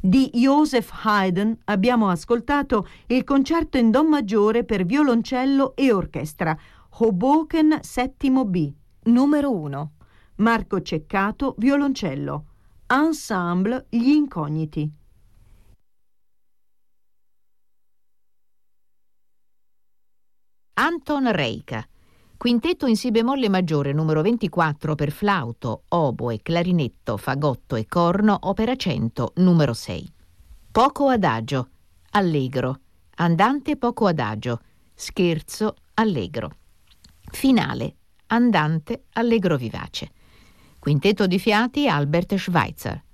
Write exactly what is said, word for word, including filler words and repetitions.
Di Joseph Haydn abbiamo ascoltato il concerto in do maggiore per violoncello e orchestra, Hoboken settimo B, numero uno. Marco Ceccato, violoncello. Ensemble Gli Incogniti. Anton Reika, quintetto in si bemolle maggiore numero ventiquattro per flauto, oboe, clarinetto, fagotto e corno, opera cento, numero sei. Poco adagio, allegro, andante poco adagio, scherzo, allegro. Finale, andante, allegro vivace. Quintetto di fiati Albert Schweitzer.